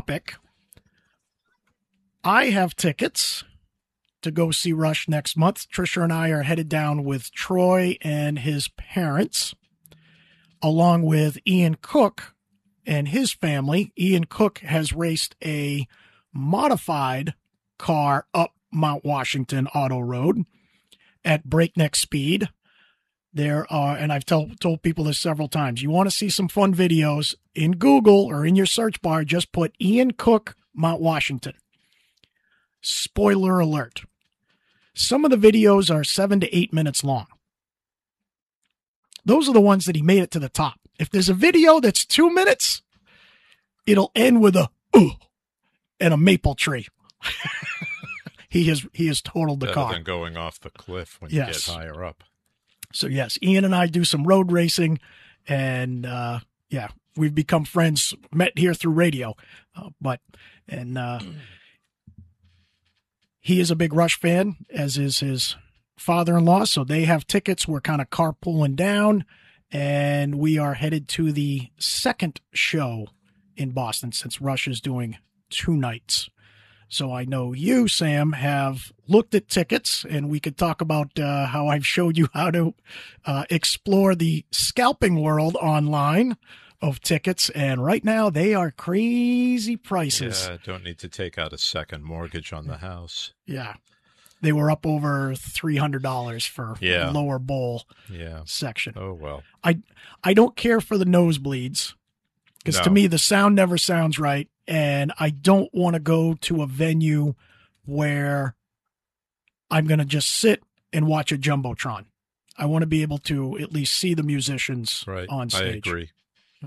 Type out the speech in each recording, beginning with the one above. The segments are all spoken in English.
topic, I have tickets to go see Rush next month. Trisha and I are headed down with Troy and his parents, along with Ian Cook and his family. Ian Cook has raced a modified car up Mount Washington Auto Road at breakneck speed. There are, and I've told people this several times, you want to see some fun videos, in Google or in your search bar, just put Ian Cook Mount Washington. Spoiler alert. Some of the videos are 7 to 8 minutes long. Those are the ones that he made it to the top. If there's a video that's 2 minutes, it'll end with a and a maple tree. He has totaled the Better car. than going off the cliff when you get higher up. So yes, Ian and I do some road racing, and we've become friends. Met here through radio, he is a big Rush fan, as is his father-in-law. So they have tickets. We're kind of carpooling down, and we are headed to the second show in Boston since Rush is doing 2 nights. So I know you, Sam, have looked at tickets, and we could talk about how I've showed you how to explore the scalping world online of tickets. And right now they are crazy prices. Yeah, I don't need to take out a second mortgage on the house. Yeah. They were up over $300 for lower bowl section. Oh, well. I don't care for the nosebleeds because to me the sound never sounds right. And I don't want to go to a venue where I'm going to just sit and watch a Jumbotron. I want to be able to at least see the musicians on stage. I agree.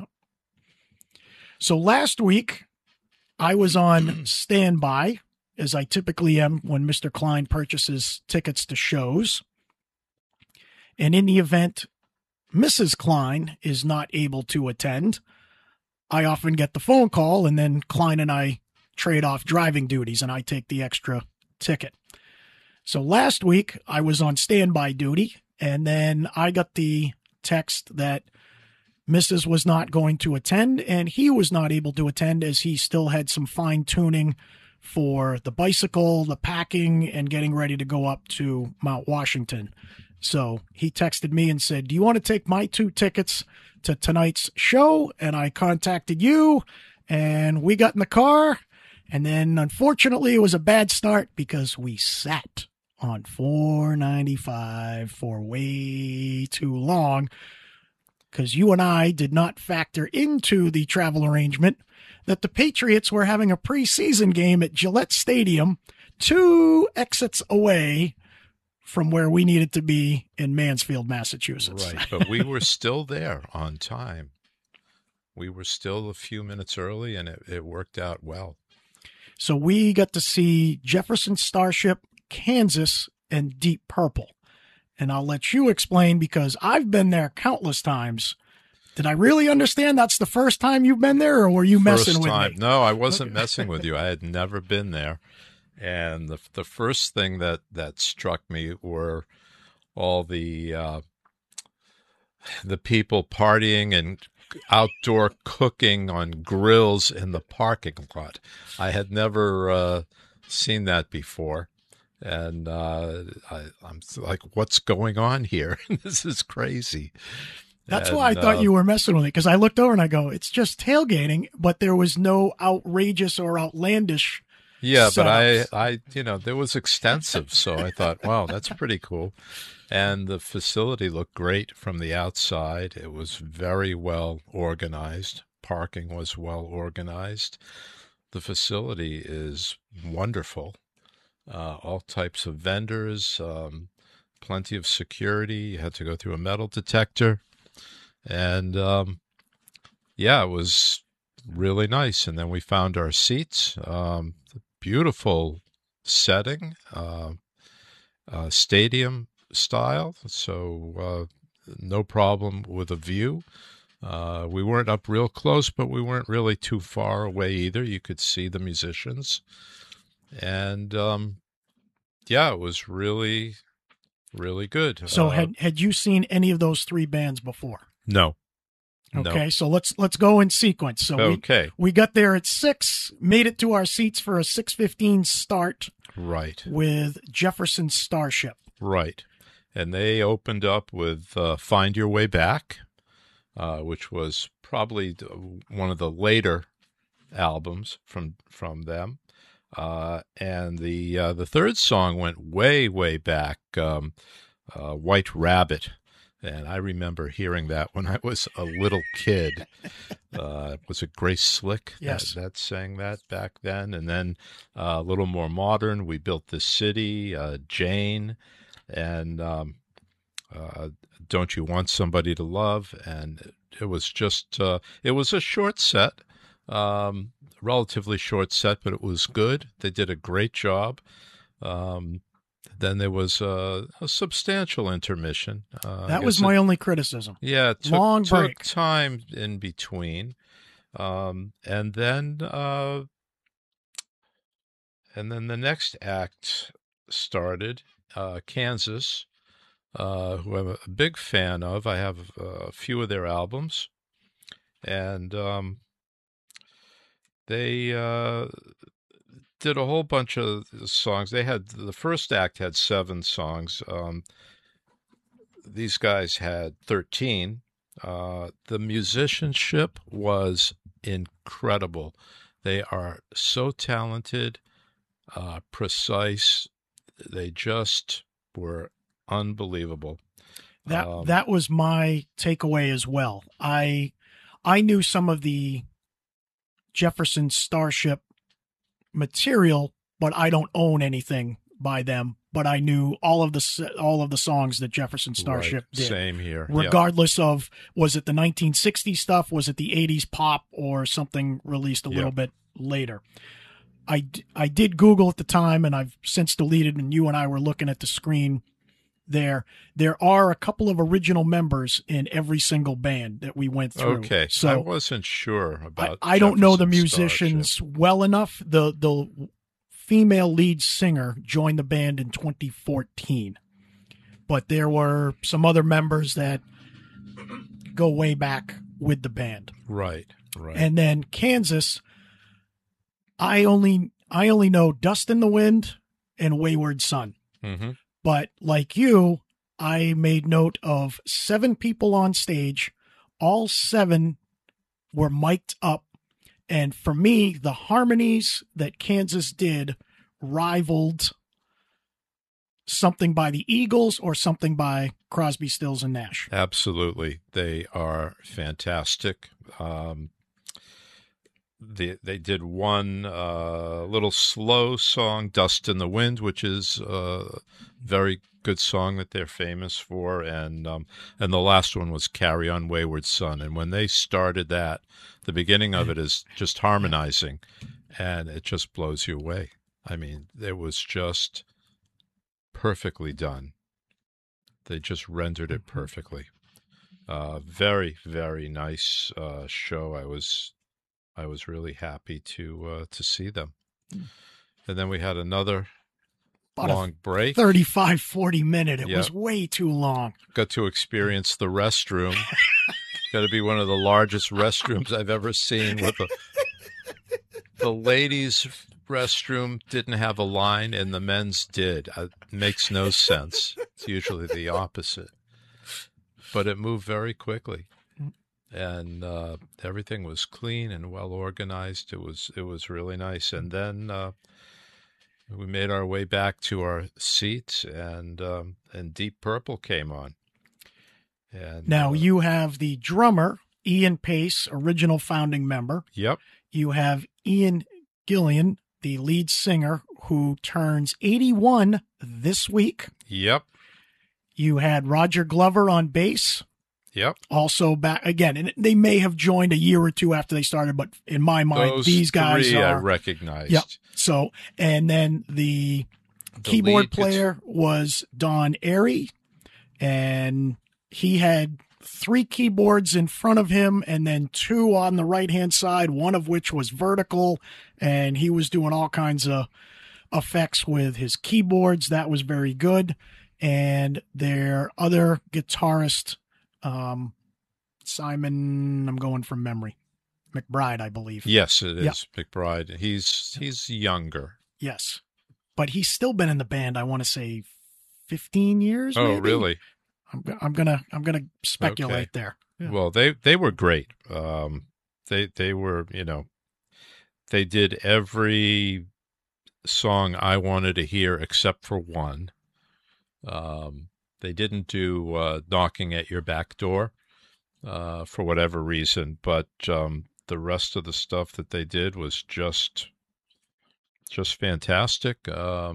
So last week, I was on standby, as I typically am when Mr. Klein purchases tickets to shows. And in the event Mrs. Klein is not able to attend, I often get the phone call, and then Klein and I trade off driving duties, and I take the extra ticket. So last week, I was on standby duty, and then I got the text that Mrs. was not going to attend, and he was not able to attend as he still had some fine-tuning for the bicycle, the packing, and getting ready to go up to Mount Washington. So he texted me and said, do you want to take my 2 tickets to tonight's show? And I contacted you, and we got in the car. And then, unfortunately, it was a bad start because we sat on 495 for way too long because you and I did not factor into the travel arrangement that the Patriots were having a preseason game at Gillette Stadium 2 exits away from where we needed to be in Mansfield, Massachusetts. Right, but we were still there on time. We were still a few minutes early, and it worked out well. So we got to see Jefferson Starship, Kansas, and Deep Purple. And I'll let you explain because I've been there countless times. Did I really understand that's the first time you've been there, or were you messing with me? No, I wasn't messing with you. I had never been there. And the first thing that struck me were all the people partying and outdoor cooking on grills in the parking lot. I had never seen that before. And I'm like, what's going on here? This is crazy. That's why I thought you were messing with me, because I looked over and I go, it's just tailgating, but there was no outrageous or outlandish. Yeah, but I there was extensive, so I thought, wow, that's pretty cool. And the facility looked great from the outside. It was very well organized. Parking was well organized. The facility is wonderful. All types of vendors, plenty of security. You had to go through a metal detector. And, it was really nice. And then we found our seats. Beautiful setting, stadium style, so no problem with a view. We weren't up real close, but we weren't really too far away either. You could see the musicians. And, it was really, really good. So had you seen any of those 3 bands before? No. Okay, so let's go in sequence. So Okay. we got there at 6, made it to our seats for a 6:15 start. Right. With Jefferson Starship. Right. And they opened up with Find Your Way Back, which was probably one of the later albums from them. And the third song went way back, White Rabbit. And I remember hearing that when I was a little kid. Was it Grace Slick that sang that back then? And then a little more modern, We Built This City, Jane, and Don't You Want Somebody to Love? And it was just, it was a short set, relatively short set, but it was good. They did a great job. Then there was a substantial intermission. That was my only criticism. Yeah, it long break. Took time in between, and then the next act started. Kansas, who I'm a big fan of. I have a few of their albums, and they did a whole bunch of songs. They had the first act had 7 songs. These guys had 13. The musicianship was incredible. They are so talented, precise. They just were unbelievable. That was my takeaway as well. I knew some of the Jefferson Starship material, but I don't own anything by them. But I knew all of the songs that Jefferson Starship did. Same here. Regardless of, was it the 1960s stuff, was it the 80s pop, or something released a little bit later. I did Google at the time, and I've since deleted, and you and I were looking at the screen there. There are a couple of original members in every single band that we went through. Okay, so I wasn't sure about I don't know the musicians well enough. The female lead singer joined the band in 2014, but there were some other members that go way back with the band. Right. And then Kansas, I only know Dust in the Wind and Wayward Son. Mm-hmm. But like you, I made note of 7 people on stage. All 7 were mic'd up. And for me, the harmonies that Kansas did rivaled something by the Eagles or something by Crosby, Stills, and Nash. Absolutely. They are fantastic. They did one little slow song, Dust in the Wind, which is a very good song that they're famous for, and the last one was Carry On Wayward Son. And when they started that, the beginning of it is just harmonizing, and it just blows you away. I mean, it was just perfectly done. They just rendered it perfectly. Very, very nice show. I was really happy to see them. And then we had another long break. 35, 40 minute. It was way too long. Got to experience the restroom. Got to be one of the largest restrooms I've ever seen. With the ladies' restroom didn't have a line and the men's did. It makes no sense. It's usually the opposite. But it moved very quickly. And everything was clean and well organized. It was really nice. And then we made our way back to our seats, and Deep Purple came on. And now you have the drummer, Ian Pace, original founding member. Yep. You have Ian Gillan, the lead singer, who turns 81 this week. Yep. You had Roger Glover on bass. Yep. Also back again, and they may have joined a year or two after they started, but in my mind, these guys three are I recognized. Yep. So, and then the keyboard player was Don Airy, and he had 3 keyboards in front of him, and then 2 on the right-hand side, one of which was vertical, and he was doing all kinds of effects with his keyboards. That was very good. And their other guitarist, Simon, I'm going from memory. McBride, I believe. Yes, it is Yep. McBride. He's younger. Yes. But he's still been in the band, I want to say 15 years, Oh, maybe? really? I'm gonna speculate Okay. there. Yeah. Well, they were great. They were, they did every song I wanted to hear except for one. They didn't do Knocking at Your Back Door for whatever reason, but the rest of the stuff that they did was just fantastic.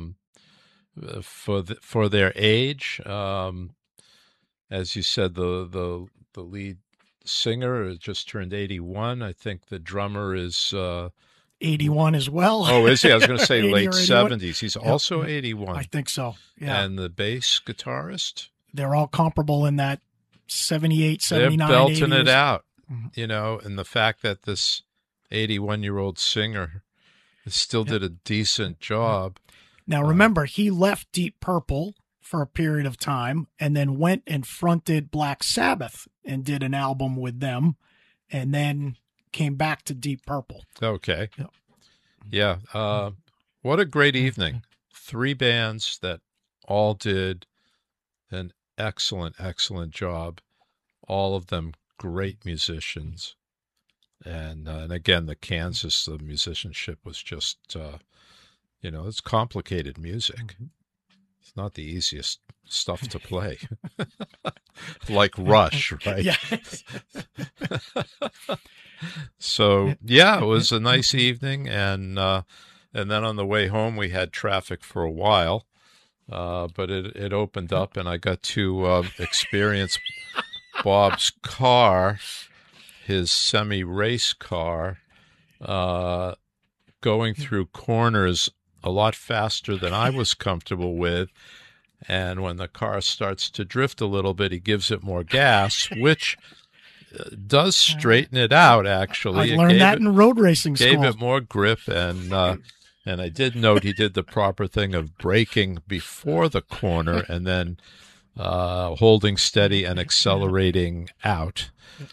For their age, as you said, the lead singer just turned 81. I think the drummer is 81 as well. oh, is he? I was going to say 80 late or 81. 70s. He's Yep, also yep. 81. I think so. Yeah. And the bass guitarist, They're all comparable in that 78, they're 79, belting 80 it out, Mhm. and the fact that this 81-year-old singer still did a decent job. Now, remember, he left Deep Purple for a period of time and then went and fronted Black Sabbath and did an album with them and then came back to Deep Purple. Okay. Yep. Yeah. What a great evening. 3 bands that all did an excellent, excellent job. All of them great musicians. And again, the musicianship was just, it's complicated music. It's not the easiest stuff to play. Like Rush, right? Yeah. So, yeah, it was a nice evening. And then on the way home, we had traffic for a while. But it opened up, and I got to experience Bob's car, his semi-race car, going through corners a lot faster than I was comfortable with. And when the car starts to drift a little bit, he gives it more gas, which does straighten it out, actually. I learned that in road racing Gave school. it more grip, and I did note he did the proper thing of braking before the corner and then holding steady and accelerating out.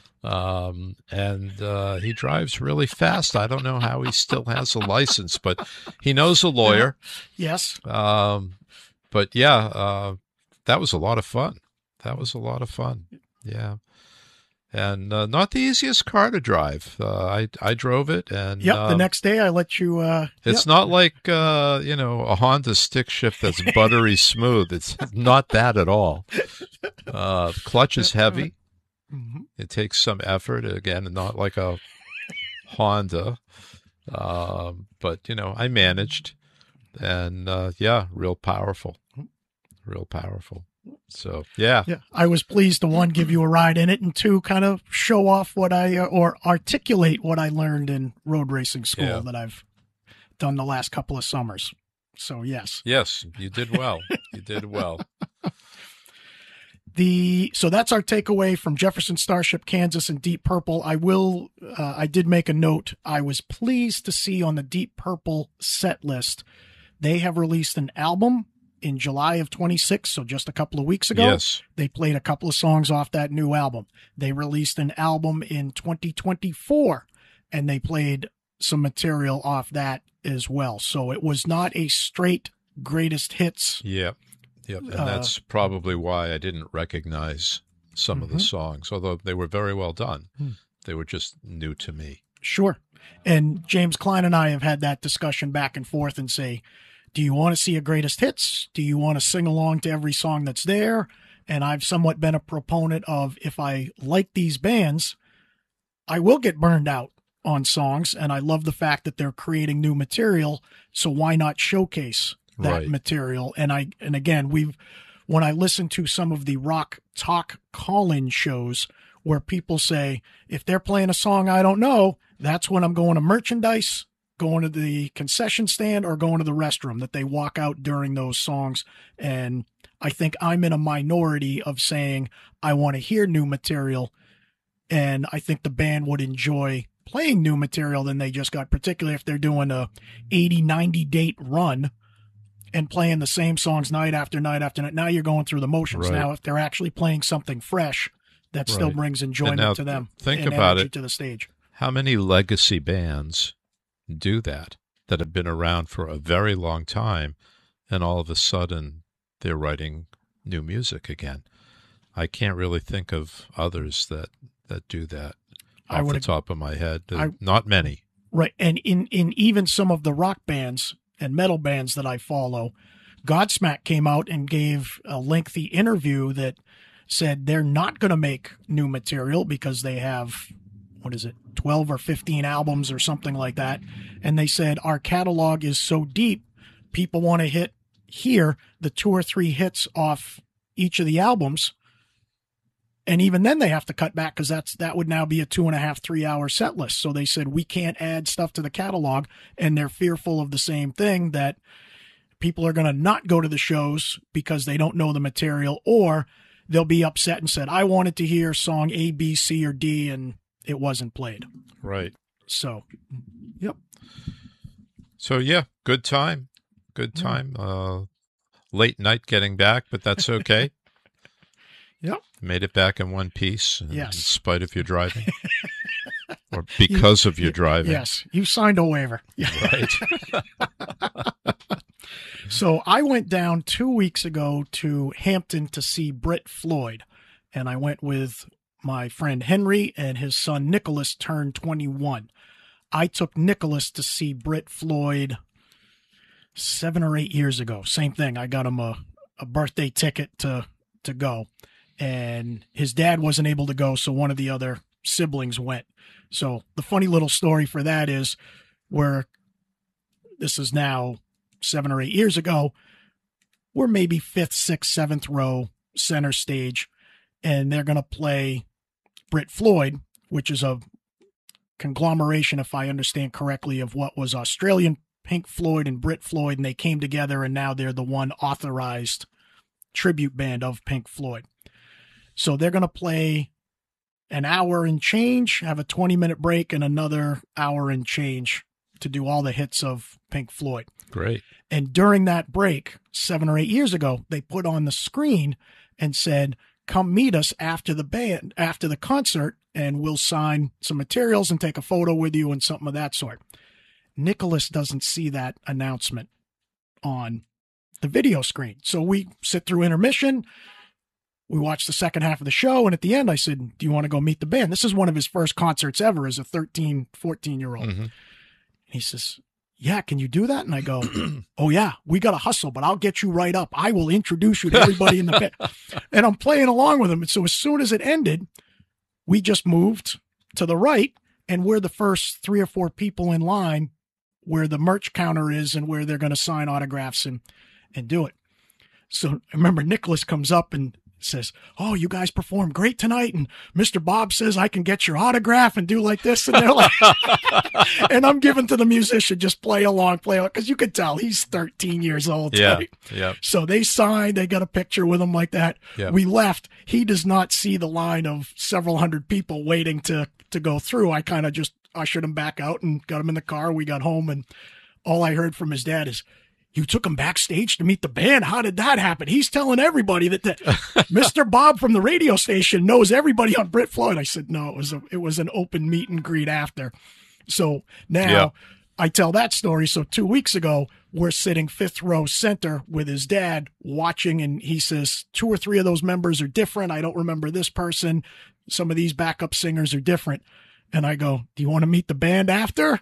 And he drives really fast. I don't know how he still has a license, but he knows a lawyer. Yes. But yeah, that was a lot of fun. Yeah. And not the easiest car to drive. I drove it, and The next day I let you. it's not like a Honda stick shift that's buttery smooth. It's not that at all. Clutch is heavy. It takes some effort. Again, not like a Honda, but I managed, and real powerful. So yeah. I was pleased to, one, give you a ride in it, and two, kind of show off what or articulate what I learned in road racing school that I've done the last couple of summers. So yes, you did well. So that's our takeaway from Jefferson Starship, Kansas, and Deep Purple. I did make a note. I was pleased to see on the Deep Purple set list, they have released an album in July of 26, so just a couple of weeks ago. Yes. They played a couple of songs off that new album. They released an album in 2024, and they played some material off that as well. So it was not a straight greatest hits. Yep. And that's probably why I didn't recognize some of the songs, although they were very well done. They were just new to me. Sure. And James Klein and I have had that discussion back and forth and say, do you want to see a greatest hits? Do you want to sing along to every song that's there? And I've somewhat been a proponent of, if I like these bands, I will get burned out on songs. And I love the fact that they're creating new material. So why not showcase that material? And again, when I listen to some of the rock talk call-in shows where people say, if they're playing a song I don't know, that's when I'm going to merchandise, going to the concession stand, or going to the restroom, that they walk out during those songs. And I think I'm in a minority of saying I want to hear new material, and I think the band would enjoy playing new material than they just got, particularly if they're doing a 80-90 date run and playing the same songs night after night after night. Now you're going through the motions. Right. Now, if they're actually playing something fresh, that still Right. brings And enjoyment now to them think and about energy it. to the stage. How many legacy bands do that have been around for a very long time, and all of a sudden they're writing new music again? I can't really think of others that do that I off the would top of my head. I- Not many. Right. And in even some of the rock bands and metal bands that I follow, Godsmack came out and gave a lengthy interview that said they're not going to make new material because they have, 12 or 15 albums or something like that. And they said, our catalog is so deep, people want to hear the 2 or 3 hits off each of the albums. And even then they have to cut back because that would now be a 2.5, 3 hour set list. So they said, we can't add stuff to the catalog. And they're fearful of the same thing, that people are going to not go to the shows because they don't know the material, or they'll be upset and said, I wanted to hear song A, B, C, or D, and it wasn't played. Right. So, yep. So yeah, good time. Good time. Late night getting back, but that's okay. Yep. Made it back in one piece, Yes. in spite of your driving, or because of your driving. Yes, you signed a waiver. Right. So I went down 2 weeks ago to Hampton to see Brit Floyd, and I went with my friend Henry, and his son Nicholas turned 21. I took Nicholas to see Brit Floyd 7 or 8 years ago. Same thing. I got him a birthday ticket to go, and his dad wasn't able to go, so one of the other siblings went. So the funny little story for that is, this is now 7 or 8 years ago, we're maybe 5th, 6th, 7th row center stage, and they're going to play Brit Floyd, which is a conglomeration, if I understand correctly, of what was Australian Pink Floyd and Brit Floyd, and they came together, and now they're the one authorized tribute band of Pink Floyd. So they're going to play an hour and change, have a 20-minute break, and another hour and change to do all the hits of Pink Floyd. Great. And during that break, 7 or 8 years ago, they put on the screen and said, come meet us after the concert, and we'll sign some materials and take a photo with you and something of that sort. Nicholas doesn't see that announcement on the video screen. So we sit through intermission. We watch the second half of the show. And at the end, I said, do you want to go meet the band? This is one of his first concerts ever as a 13, 14-year-old. Mm-hmm. He says, yeah, can you do that? And I go, oh yeah, we got to hustle, but I'll get you right up. I will introduce you to everybody in the band. And I'm playing along with him. And so as soon as it ended, we just moved to the right, and we're the first 3 or 4 people in line where the merch counter is and where they're going to sign autographs and do it. So I remember Nicholas comes up and says, oh, you guys performed great tonight, and Mr. Bob says I can get your autograph and do like this. And they're like, and I'm giving to the musician, just play along, because you could tell he's 13 years old. Yeah. Right? Yeah. So they signed, they got a picture with him like that. Yeah. We left. He does not see the line of several hundred people waiting to go through. I kind of just ushered him back out and got him in the car. We got home, and all I heard from his dad is, you took him backstage to meet the band? How did that happen? He's telling everybody that Mr. Bob from the radio station knows everybody on Brit Floyd. I said, no, it was an open meet and greet after. So now I tell that story. So 2 weeks ago, we're sitting 5th row center with his dad watching, and he says 2 or 3 of those members are different. I don't remember this person. Some of these backup singers are different. And I go, do you want to meet the band after?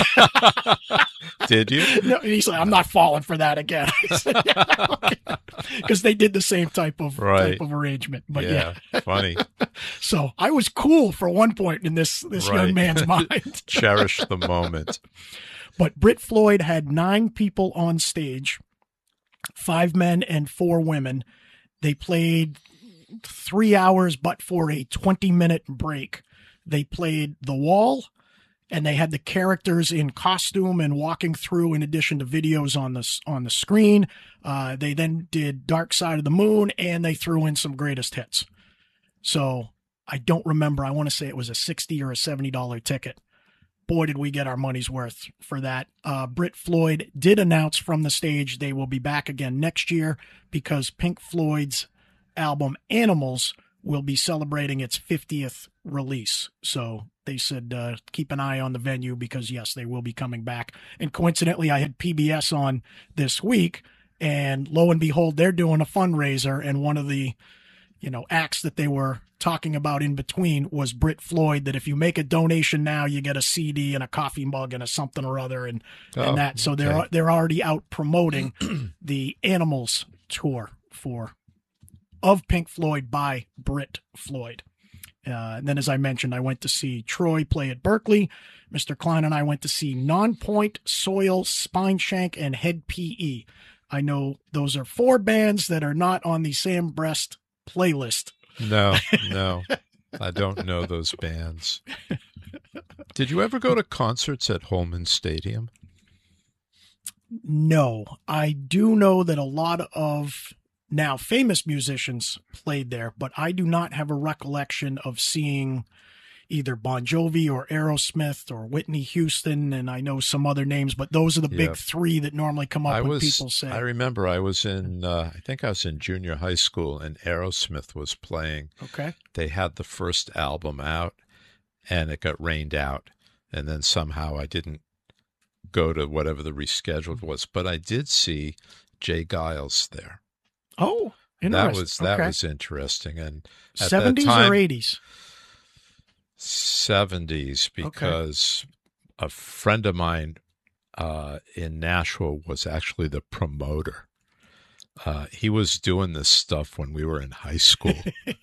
Did you? No, and he's like, I'm not falling for that again. Because they did the same type of arrangement. But yeah. Funny. So I was cool for one point in this young man's mind. Cherish the moment. But Brit Floyd had 9 people on stage, 5 men and 4 women. They played 3 hours, but for a 20-minute break. They played The Wall, and they had the characters in costume and walking through, in addition to videos on the screen. They then did Dark Side of the Moon, and they threw in some greatest hits. So I don't remember. I want to say it was a $60 or a $70 ticket. Boy, did we get our money's worth for that. Brit Floyd did announce from the stage they will be back again next year, because Pink Floyd's album Animals will be celebrating its 50th release. So they said keep an eye on the venue because, yes, they will be coming back. And coincidentally, I had PBS on this week, and lo and behold, they're doing a fundraiser, and one of the acts that they were talking about in between was Britt Floyd, that if you make a donation now, you get a CD and a coffee mug and a something or other and that. So they're already out promoting the Animals tour of Pink Floyd by Britt Floyd. And then, as I mentioned, I went to see Troy play at Berkeley. Mr. Klein and I went to see Nonpoint, Soil, Spineshank, and Head PE. I know those are 4 bands that are not on the Sam Brest playlist. No, I don't know those bands. Did you ever go to concerts at Holman Stadium? No, I do know that a lot of now famous musicians played there, but I do not have a recollection of seeing either Bon Jovi or Aerosmith or Whitney Houston, and I know some other names, but those are the big 3 that normally come up when people say. I remember I was I think I was in junior high school, and Aerosmith was playing. Okay. They had the first album out, and it got rained out, and then somehow I didn't go to whatever the rescheduled was, but I did see Jay Giles there. Oh, interesting. That was interesting. And at 70s that time, or 80s? 70s, because a friend of mine in Nashville was actually the promoter. He was doing this stuff when we were in high school.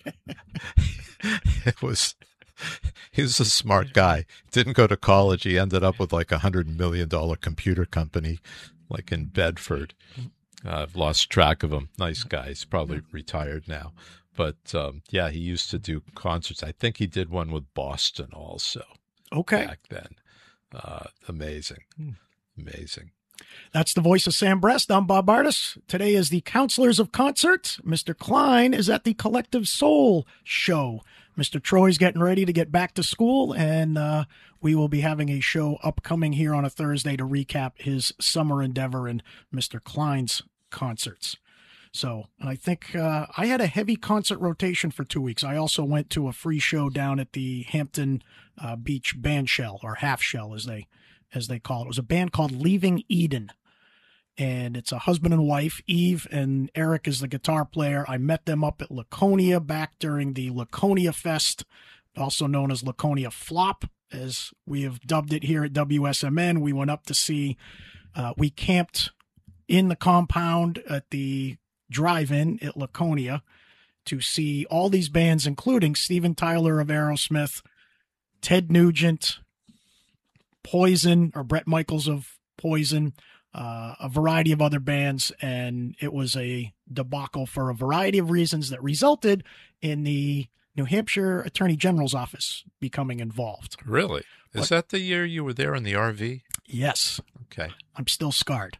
He was a smart guy. Didn't go to college. He ended up with like $100 million computer company, like in Bedford. I've lost track of him. Nice guy. He's probably retired now. But, he used to do concerts. I think he did one with Boston also. Okay. Back then. Amazing. Amazing. That's the voice of Sam Brest. I'm Bob Artis. Today is the Counselors of Concert. Mr. Klein is at the Collective Soul show. Mr. Troy's getting ready to get back to school, and we will be having a show upcoming here on a Thursday to recap his summer endeavor and Mr. Klein's concerts. So I think I had a heavy concert rotation for 2 weeks. I also went to a free show down at the Hampton Beach Band Shell, or Half Shell as they call it. It was a band called Leaving Eden, and it's a husband and wife. Eve and Eric is the guitar player. I met them up at Laconia back during the Laconia Fest, also known as Laconia Flop, as we have dubbed it here at WSMN. We went up to see, we camped in the compound at the drive-in at Laconia to see all these bands, including Steven Tyler of Aerosmith, Ted Nugent, Poison, or Bret Michaels of Poison, a variety of other bands, and it was a debacle for a variety of reasons that resulted in the New Hampshire Attorney General's office becoming involved. Really? Is that the year you were there in the RV? Yes. Okay. I'm still scarred.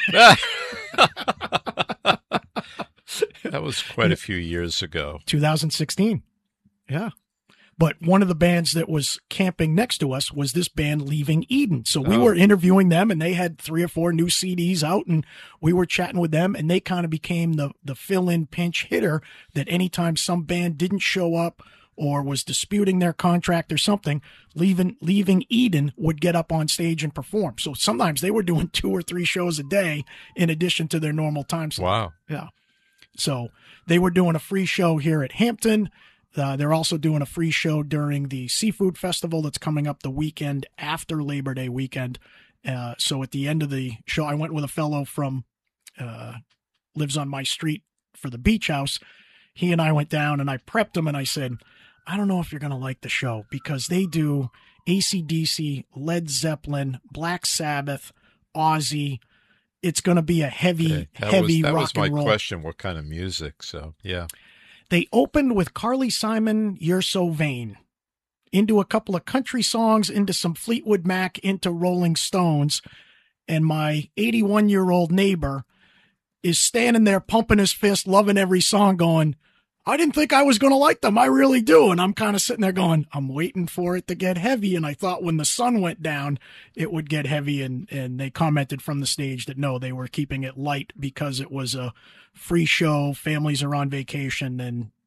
That was quite a few years ago. 2016. Yeah. But one of the bands that was camping next to us was this band Leaving Eden. So we were interviewing them, and they had 3 or 4 new CDs out, and we were chatting with them, and they kind of became the fill-in pinch hitter that anytime some band didn't show up or was disputing their contract or something, Leaving Eden would get up on stage and perform. So sometimes they were doing 2 or 3 shows a day in addition to their normal time slot. Wow. Yeah. So they were doing a free show here at Hampton. They're also doing a free show during the Seafood Festival that's coming up the weekend after Labor Day weekend. So at the end of the show, I went with a fellow from lives on my street for the Beach House. He and I went down, and I prepped him, and I said, I don't know if you're going to like the show because they do AC/DC, Led Zeppelin, Black Sabbath, Ozzy. It's going to be a heavy rock and roll. That was my question, what kind of music? So, yeah. They opened with Carly Simon, You're So Vain, into a couple of country songs, into some Fleetwood Mac, into Rolling Stones. And my 81-year-old neighbor is standing there pumping his fist, loving every song, going, I didn't think I was going to like them. I really do. And I'm kind of sitting there going, I'm waiting for it to get heavy. And I thought when the sun went down, it would get heavy. And they commented from the stage that no, they were keeping it light because it was a free show. Families are on vacation, and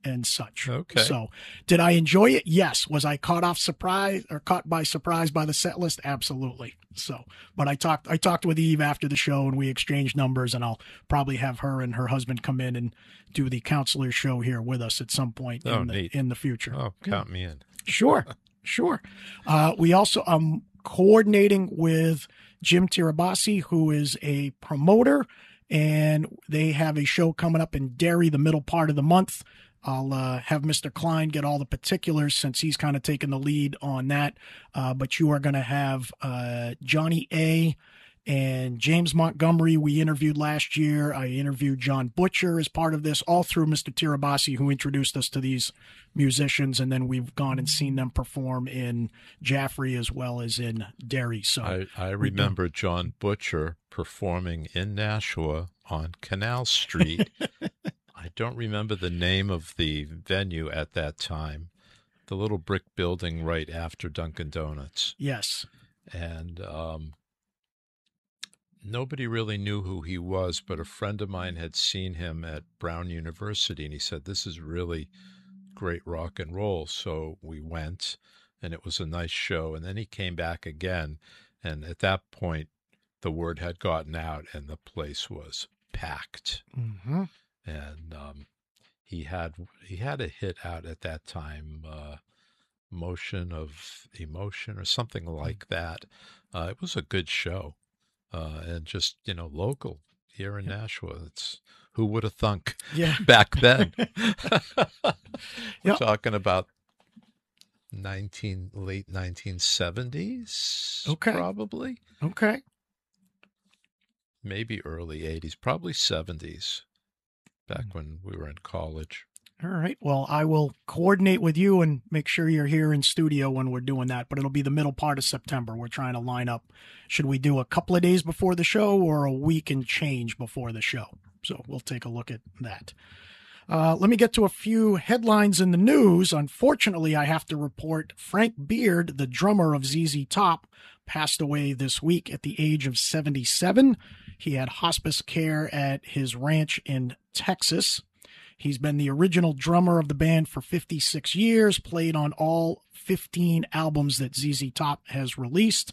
and such. Okay. So did I enjoy it? Yes. Was I caught by surprise by the set list? Absolutely. So, but I talked with Eve after the show and we exchanged numbers, and I'll probably have her and her husband come in and do the counselor show here with us at some point in the future. Oh, count me in. Sure. We also, coordinating with Jim Tirabassi, who is a promoter, and they have a show coming up in Derry the middle part of the month. I'll have Mr. Klein get all the particulars since he's kind of taken the lead on that. But you are going to have Johnny A. and James Montgomery. We interviewed last year. I interviewed John Butcher as part of this, all through Mr. Tirabassi, who introduced us to these musicians. And then we've gone and seen them perform in Jaffrey as well as in Derry. So I remember John Butcher performing in Nashua on Canal Street. I don't remember the name of the venue at that time. The little brick building right after Dunkin' Donuts. Yes. And nobody really knew who he was, but a friend of mine had seen him at Brown University, and he said, "This is really great rock and roll." So we went, and it was a nice show. And then he came back again, and at that point, the word had gotten out, and the place was packed. Mm-hmm. And he had a hit out at that time, Motion of Emotion or something like that. It was a good show, and just local here in Nashua. It's who would have thunk back then. We're talking about late 1970s, probably. Okay. Maybe early 80s, probably 70s. Back when we were in college. All right. Well, I will coordinate with you and make sure you're here in studio when we're doing that, but it'll be the middle part of September. We're trying to line up. Should we do a couple of days before the show or a week and change before the show? So we'll take a look at that. Let me get to a few headlines in the news. Unfortunately, I have to report Frank Beard, the drummer of ZZ Top, passed away this week at the age of 77. He had hospice care at his ranch in Texas. He's been the original drummer of the band for 56 years, played on all 15 albums that ZZ Top has released.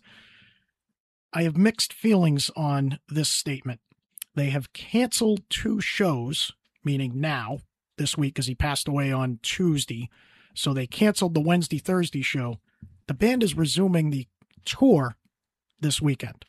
I have mixed feelings on this statement. They have canceled 2 shows, meaning now, this week, because he passed away on Tuesday. So they canceled the Wednesday-Thursday show. The band is resuming the tour this weekend.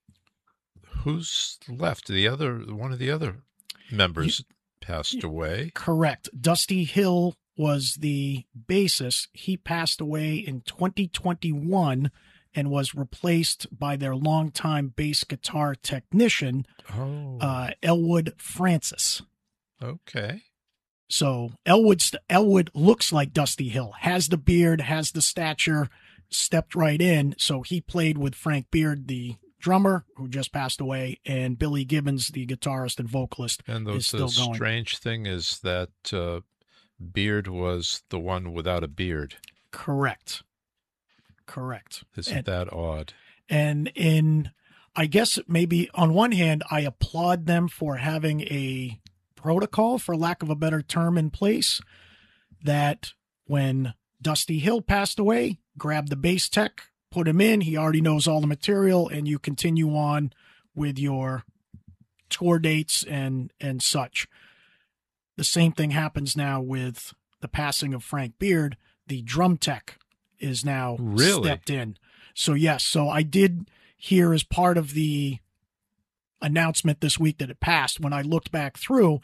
Who's left? One of the other members passed away. Correct. Dusty Hill was the bassist. He passed away in 2021 and was replaced by their longtime bass guitar technician, Elwood Francis. Okay. So Elwood looks like Dusty Hill, has the beard, has the stature, stepped right in. So he played with Frank Beard, the drummer, who just passed away, and Billy Gibbons, the guitarist and vocalist, is still going. The strange thing is that Beard was the one without a beard. Correct. Isn't that odd? And I guess maybe on one hand, I applaud them for having a protocol, for lack of a better term, in place, that when Dusty Hill passed away, grab the bass tech, put him in. He already knows all the material, and you continue on with your tour dates and such. The same thing happens now with the passing of Frank Beard. The drum tech is now stepped in. So yes, so I did hear as part of the announcement this week that it passed. When I looked back through,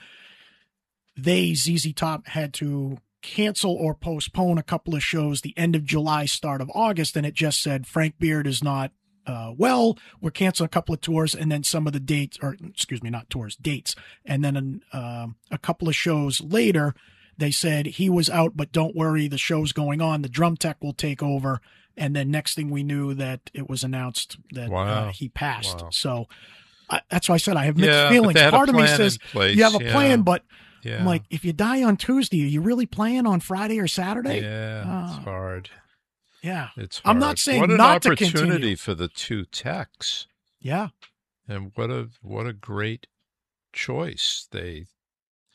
ZZ Top had to cancel or postpone a couple of shows the end of July, start of August, and it just said Frank Beard is not well, we're canceling a couple of tours, and then some of the dates, or excuse me, not tours, dates, and then a couple of shows later, they said he was out, but don't worry, the show's going on, the drum tech will take over, and then next thing we knew that it was announced that he passed. Wow. So that's why I said I have mixed feelings. Part of me says you have a plan, but I'm like, if you die on Tuesday, are you really playing on Friday or Saturday? Yeah, it's hard. Yeah, it's hard. I'm not saying what an not to opportunity continue. For the 2 techs. Yeah, and what a great choice. They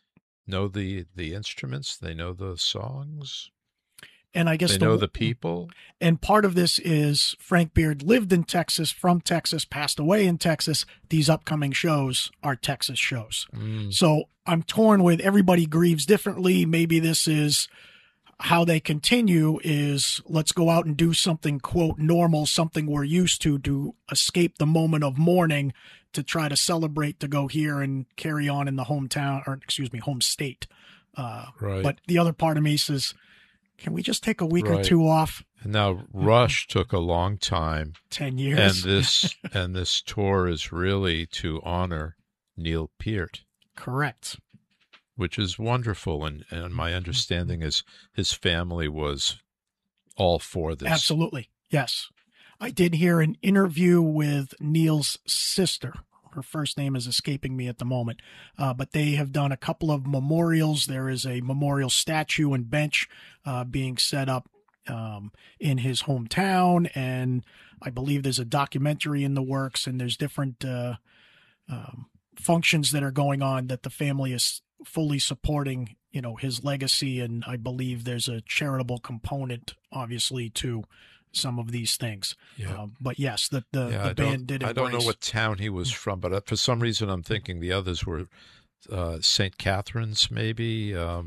know the instruments. They know the songs. And I guess they know the people. And part of this is Frank Beard lived in Texas, from Texas, passed away in Texas. These upcoming shows are Texas shows. So I'm torn with, everybody grieves differently. Maybe this is how they continue, is let's go out and do something, quote, normal, something we're used to escape the moment of mourning, to try to celebrate, to go here and carry on in the hometown, or excuse me, home state. Right. But the other part of me says, can we just take a week or two off? And now Rush took a long time. 10 years. And this tour is really to honor Neil Peart. Correct. Which is wonderful. And my understanding is his family was all for this. Absolutely. Yes. I did hear an interview with Neil's sister. Her first name is escaping me at the moment. But they have done a couple of memorials. There is a memorial statue and bench being set up in his hometown. And I believe there's a documentary in the works, and there's different functions that are going on that the family is fully supporting, his legacy. And I believe there's a charitable component, obviously, to some of these things. Yeah. But yes, the band did embrace. I don't know what town he was from, but for some reason I'm thinking the others were St. Catherine's, maybe. Or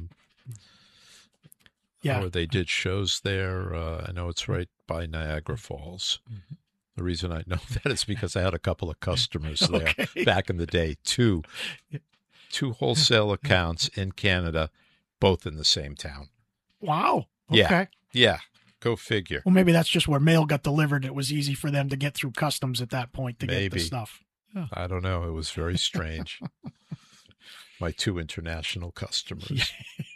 they did shows there. I know it's right by Niagara Falls. Mm-hmm. The reason I know that is because I had a couple of customers there back in the day. Two wholesale accounts in Canada, both in the same town. Wow. Okay. Yeah. Go figure. Well, maybe that's just where mail got delivered. It was easy for them to get through customs at that point to get the stuff. Yeah. I don't know. It was very strange. My two international customers.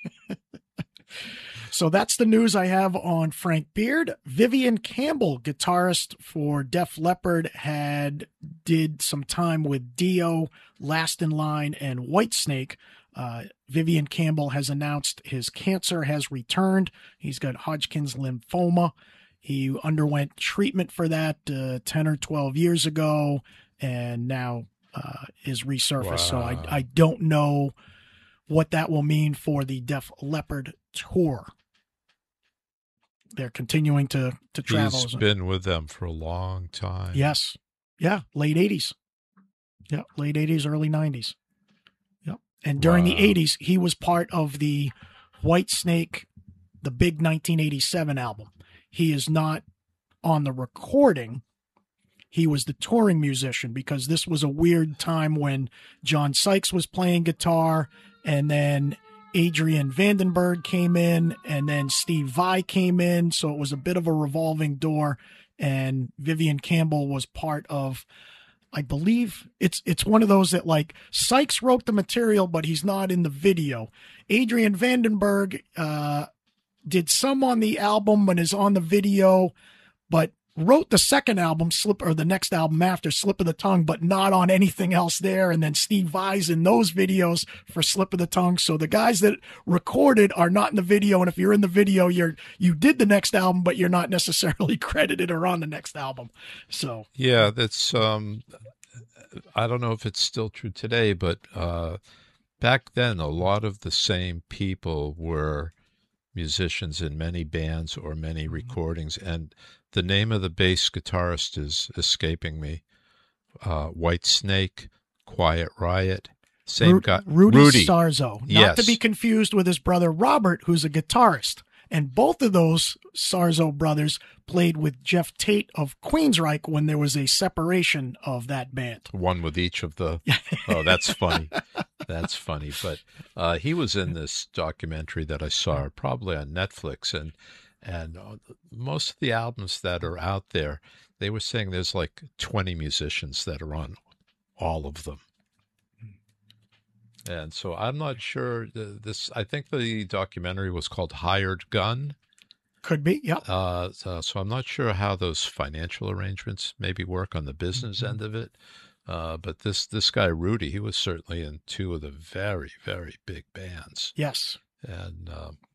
So that's the news I have on Frank Beard. Vivian Campbell, guitarist for Def Leppard, did some time with Dio, Last in Line, and Whitesnake. Vivian Campbell has announced his cancer has returned. He's got Hodgkin's lymphoma. He underwent treatment for that 10 or 12 years ago, and now is resurfaced. Wow. So I don't know what that will mean for the Def Leppard tour. They're continuing to travel. He's been with them for a long time. Yes. Yeah, late 80s. Yeah, late 80s, early 90s. And during the 80s, he was part of the Whitesnake, the big 1987 album. He is not on the recording. He was the touring musician, because this was a weird time when John Sykes was playing guitar, and then Adrian Vandenberg came in, and then Steve Vai came in. So it was a bit of a revolving door, and Vivian Campbell was part of, I believe it's one of those that, like, Sykes wrote the material, but he's not in the video. Adrian Vandenberg did some on the album and is on the video, but wrote the second album, the next album after, Slip of the Tongue, but not on anything else there. And then Steve Vai's in those videos for Slip of the Tongue. So the guys that recorded are not in the video. And if you're in the video, you did the next album, but you're not necessarily credited or on the next album. So yeah, that's I don't know if it's still true today, but back then a lot of the same people were musicians in many bands or many recordings, and the name of the bass guitarist is escaping me. Whitesnake, Quiet Riot, same guy. Rudy Sarzo. Not yes. to be confused with his brother Robert, who's a guitarist. And both of those Sarzo brothers played with Jeff Tate of Queensryche when there was a separation of that band. One with each of the... Oh, that's funny. That's funny. But he was in this documentary that I saw, probably on Netflix, and most of the albums that are out there, they were saying there's like 20 musicians that are on all of them. And so I'm not sure I think the documentary was called Hired Gun. Could be. Yeah. So I'm not sure how those financial arrangements maybe work on the business end of it. But this guy, Rudy, he was certainly in two of the very, very big bands. Yes. And,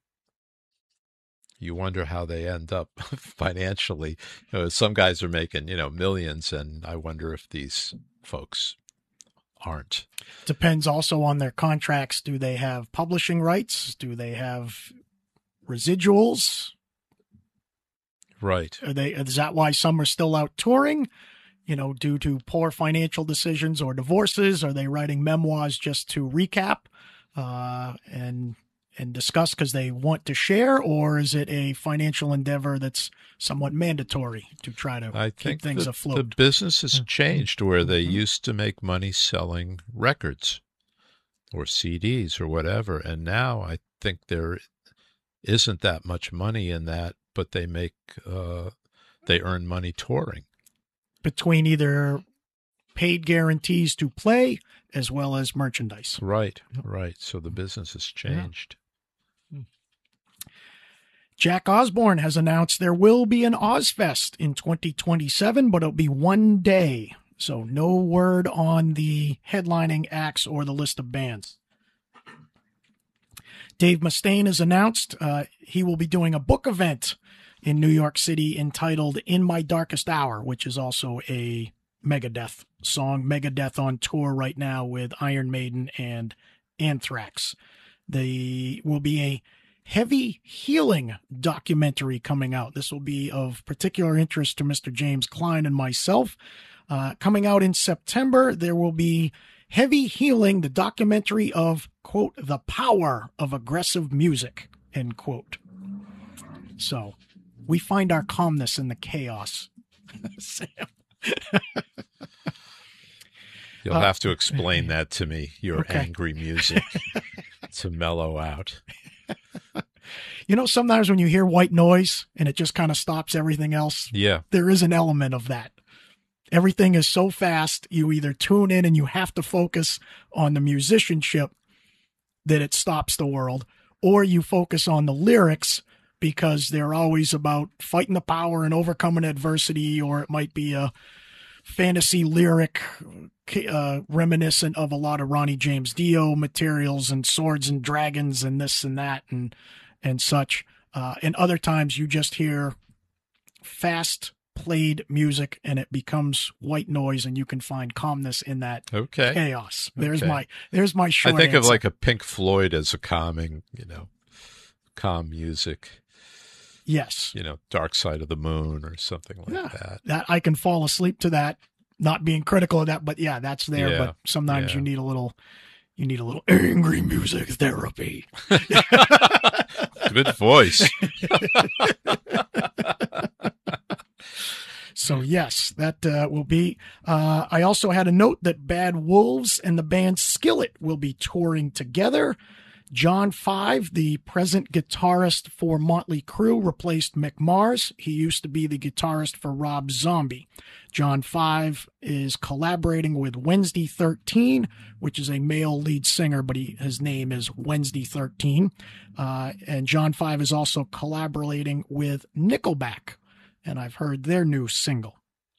you wonder how they end up financially. Some guys are making, millions, and I wonder if these folks aren't. Depends also on their contracts. Do they have publishing rights? Do they have residuals? Right. Is that why some are still out touring? Due to poor financial decisions or divorces? Are they writing memoirs just to recap and discuss because they want to share, or is it a financial endeavor that's somewhat mandatory to try to keep things afloat? The business has changed where they used to make money selling records or CDs or whatever, and now I think there isn't that much money in that, but they earn money touring. Between either paid guarantees to play as well as merchandise. Right. So the business has changed. Yeah. Jack Osbourne has announced there will be an Ozfest in 2027, but it'll be one day. So no word on the headlining acts or the list of bands. Dave Mustaine has announced he will be doing a book event in New York City entitled In My Darkest Hour, which is also a Megadeth song. Megadeth on tour right now with Iron Maiden and Anthrax. There will be a heavy healing documentary coming out. This will be of particular interest to Mr. James Klein and myself. Coming out in September, there will be Heavy Healing, the documentary of, quote, the power of aggressive music, end quote. So we find our calmness in the chaos. Sam. You'll have to explain that to me, your angry music, to mellow out. Sometimes when you hear white noise and it just kind of stops everything else, there is an element of that. Everything is so fast, you either tune in and you have to focus on the musicianship that it stops the world, or you focus on the lyrics because they're always about fighting the power and overcoming adversity, or it might be a fantasy lyric reminiscent of a lot of Ronnie James Dio materials and swords and dragons and this and that and such. And other times you just hear fast played music and it becomes white noise and you can find calmness in that chaos. There's my short I think answer. of like a Pink Floyd as a calming, calm music. Yes. Dark Side of the Moon or something like that. That I can fall asleep to that, not being critical of that, but that's there. Yeah. But sometimes you need a little angry music therapy. Good voice. So yes, that will be. I also had a note that Bad Wolves and the band Skillet will be touring together. John Five, the present guitarist for Motley Crue, replaced Mick Mars. He used to be the guitarist for Rob Zombie. John Five is collaborating with Wednesday 13, which is a male lead singer, but his name is Wednesday 13. And John Five is also collaborating with Nickelback, and I've heard their new single.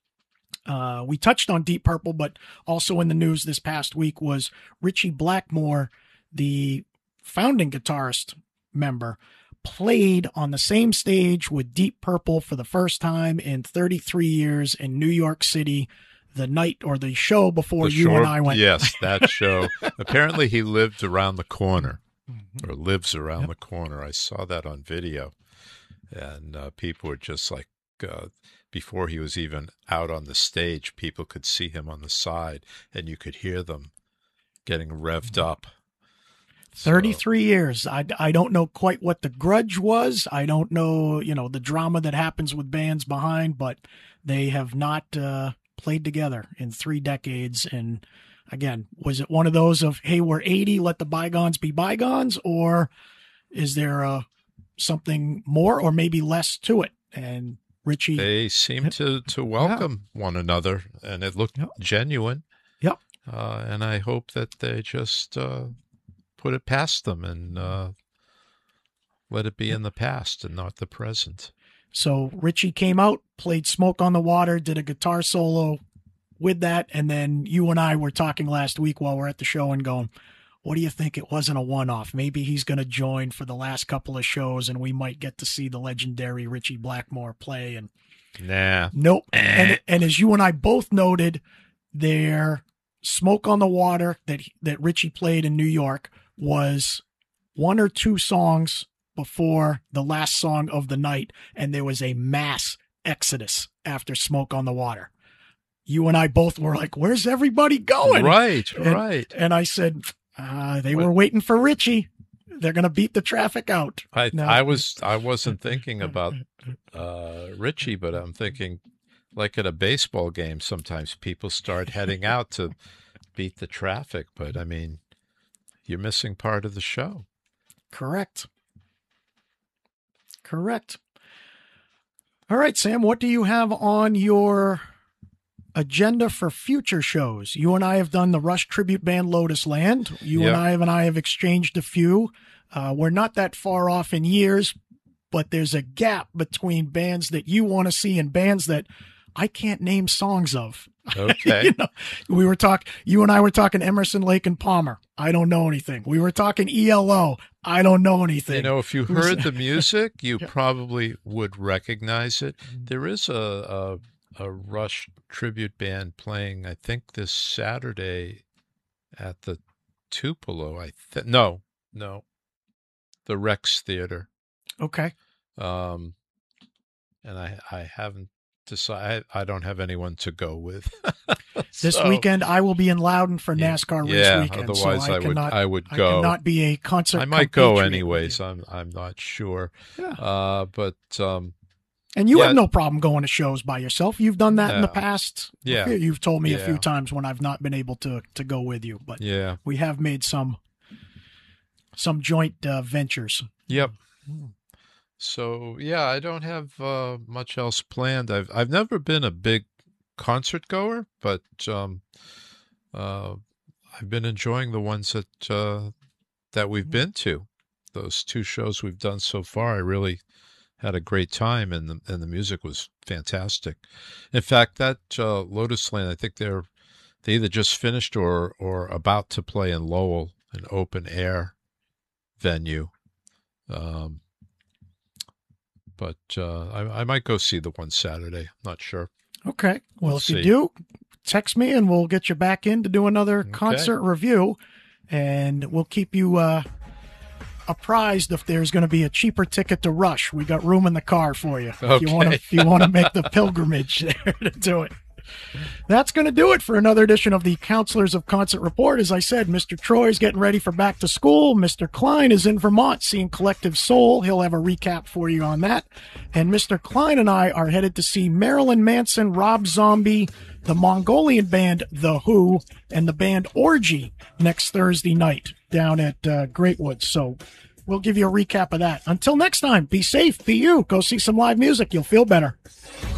We touched on Deep Purple, but also in the news this past week was Richie Blackmore, the founding guitarist member, played on the same stage with Deep Purple for the first time in 33 years in New York City, the night or the show before and I went. Yes, that show. Apparently he lived around the corner or lives around the corner. I saw that on video, and people were just like, before he was even out on the stage, people could see him on the side and you could hear them getting revved up. 33 years. I don't know quite what the grudge was. I don't know, the drama that happens with bands behind, but they have not played together in 3 decades. And again, was it one of those of, hey, we're 80, let the bygones be bygones? Or is there something more or maybe less to it? And Richie, they seem to welcome one another, and it looked genuine. Yep. And I hope that they just put it past them and let it be in the past and not the present. So Richie came out, played Smoke on the Water, did a guitar solo with that, and then you and I were talking last week while we're at the show and going, what do you think? It wasn't a one-off. Maybe he's going to join for the last couple of shows, and we might get to see the legendary Richie Blackmore play. And nah, nope. And as you and I both noted, their Smoke on the Water that Richie played in New York was 1 or 2 songs before the last song of the night, and there was a mass exodus after Smoke on the Water. You and I both were like, where's everybody going? Right. And I said, they were waiting for Richie. They're going to beat the traffic out. I wasn't thinking about Richie, but I'm thinking like at a baseball game, sometimes people start heading out to beat the traffic. But I mean, you're missing part of the show. Correct. All right, Sam, what do you have on your agenda for future shows? You and I have done the Rush tribute band Lotus Land. You and I have exchanged a few. We're not that far off in years, but there's a gap between bands that you want to see and bands that I can't name songs of. Okay. You and I were talking Emerson, Lake and Palmer. I don't know anything. We were talking ELO. I don't know anything. You know, if you heard the music, you probably would recognize it. There is a Rush tribute band playing, I think, this Saturday at the Tupelo. No, the Rex Theater. Okay. And I haven't decided. I don't have anyone to go with. This weekend, I will be in Loudon for NASCAR race weekend. Otherwise, so I would go. I cannot be a concert. I might go anyways. I'm not sure. Yeah. But. And you have no problem going to shows by yourself. You've done that in the past. Yeah. You've told me a few times when I've not been able to go with you. But we have made some joint ventures. Yep. So, I don't have much else planned. I've never been a big concert goer, but I've been enjoying the ones that we've been to. Those 2 shows we've done so far, I really had a great time, and the music was fantastic. In fact, that Lotus Land, I think they either just finished or about to play in Lowell, an open air venue. But I might go see the one Saturday. Not sure. Okay. Well, if you do, text me and we'll get you back in to do another concert review, and we'll keep you apprised if there's going to be a cheaper ticket to Rush. We got room in the car for you. Okay. If you want to make the pilgrimage there to do it. That's going to do it for another edition of the Counselors of Concert Report. As I said, Mr. Troy's getting ready for back to school. Mr. Klein is in Vermont seeing Collective Soul. He'll have a recap for you on that. And Mr. Klein and I are headed to see Marilyn Manson, Rob Zombie, the Mongolian band The Who, and the band Orgy next Thursday night down at Great Woods. So we'll give you a recap of that. Until next time, be safe, be you. Go see some live music. You'll feel better.